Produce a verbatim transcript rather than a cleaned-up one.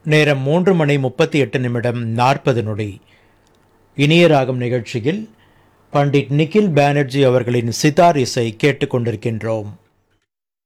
நேரம் மூன்று மணி முப்பத்தி எட்டு நிமிடம் நாற்பது நொடி. இனிய ராகம் நிகழ்ச்சியில் பண்டிட் நிக்கில் பானர்ஜி அவர்களின் சிதார் இசை கேட்டுக்கொண்டிருக்கின்றோம்.